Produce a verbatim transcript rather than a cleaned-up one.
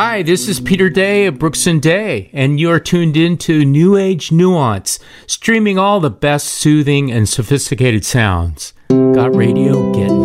Hi, this is Peter Day of Brooks and Day, and you are tuned in to New Age Nuance, streaming all the best soothing and sophisticated sounds. Got radio? Get